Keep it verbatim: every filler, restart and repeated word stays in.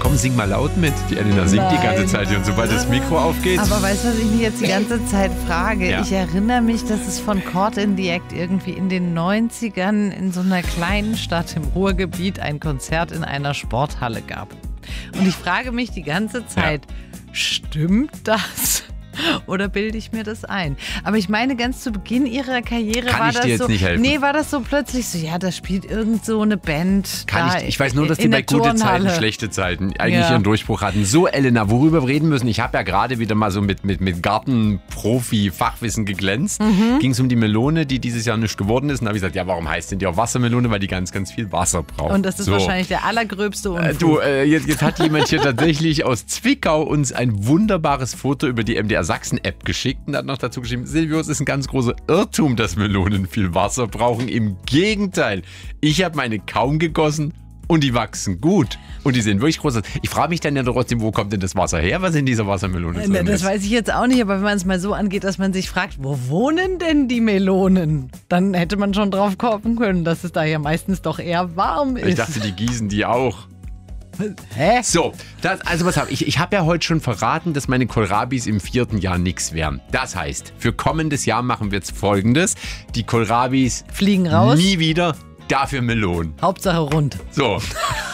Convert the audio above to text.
Komm, sing mal laut mit. Die Elena singt Nein. die ganze Zeit hier und sobald das Mikro aufgeht. Aber weißt du, was ich mich jetzt die ganze Zeit frage? Ja. Ich erinnere mich, dass es von Caught in the Act irgendwie in den neunzigern in so einer kleinen Stadt im Ruhrgebiet ein Konzert in einer Sporthalle gab. Und ich frage mich die ganze Zeit, ja. Stimmt das? Oder bilde ich mir das ein? Aber ich meine, ganz zu Beginn ihrer Karriere Kann war ich das dir jetzt so. nicht helfen? Nee, war das so plötzlich so, ja, da spielt irgend so eine Band. Kann da ich, ich weiß nur, dass die in bei der gute Zeiten, Turnhalle. schlechte Zeiten eigentlich Ja. ihren Durchbruch hatten. So, Elena, worüber wir reden müssen? Ich habe ja gerade wieder mal so mit, mit, mit Gartenprofi-Fachwissen geglänzt. Mhm. Ging es um die Melone, die dieses Jahr nicht geworden ist. Und habe ich gesagt, ja, warum heißt denn die auch Wassermelone? Weil die ganz, ganz viel Wasser braucht. Und das ist so. wahrscheinlich der allergröbste Unfug. Äh, Du, äh, jetzt, jetzt hat jemand hier tatsächlich aus Zwickau uns ein wunderbares Foto über die M D R Sachsen-App geschickt und hat noch dazu geschrieben, Silvio, es ist ein ganz großer Irrtum, dass Melonen viel Wasser brauchen. Im Gegenteil, ich habe meine kaum gegossen und die wachsen gut. Und die sind wirklich groß. Ich frage mich dann ja trotzdem, wo kommt denn das Wasser her, was in dieser Wassermelone drin Das ist? weiß ich jetzt auch nicht, aber wenn man es mal so angeht, dass man sich fragt, wo wohnen denn die Melonen? Dann hätte man schon drauf kommen können, dass es da ja meistens doch eher warm ist. Ich dachte, die gießen die auch. Hä? So, das, also was hab ich? Ich habe ja heute schon verraten, dass meine Kohlrabis im vierten Jahr nichts wären. Das heißt, für kommendes Jahr machen wir jetzt Folgendes. Die Kohlrabis Fliegen raus. nie wieder, dafür Melonen. Hauptsache rund. So,